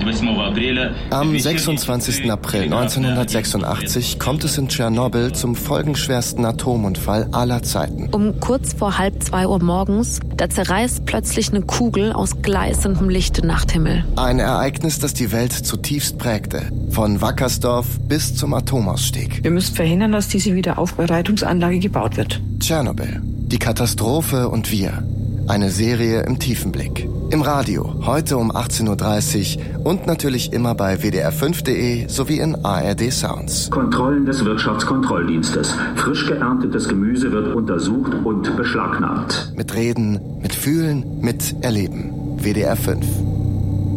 Am 26. April 1986 kommt es in Tschernobyl zum folgenschwersten Atomunfall aller Zeiten. Um kurz vor 1:30 Uhr morgens, da zerreißt plötzlich eine Kugel aus gleißendem Licht den Nachthimmel. Ein Ereignis, das die Welt zutiefst prägte. Von Wackersdorf bis zum Atomausstieg. Wir müssen verhindern, dass diese Wiederaufbereitungsanlage gebaut wird. Tschernobyl. Die Katastrophe und wir. Eine Serie im Tiefenblick. Im Radio, heute um 18.30 Uhr und natürlich immer bei wdr5.de sowie in ARD Sounds. Kontrollen des Wirtschaftskontrolldienstes. Frisch geerntetes Gemüse wird untersucht und beschlagnahmt. Mit Reden, mit Fühlen, mit Erleben. WDR 5.